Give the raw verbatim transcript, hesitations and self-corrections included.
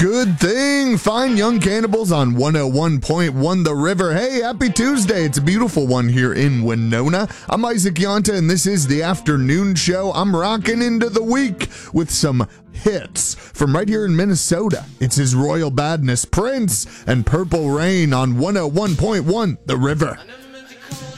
good thing. Fine Young Cannibals on one oh one point one The River. Hey, happy Tuesday. It's a beautiful one here in Winona. I'm Isaac Yonta, and this is the afternoon show. I'm rocking into the week with some hits from right here in Minnesota. It's his Royal Badness, Prince, and Purple Rain on one oh one point one The River.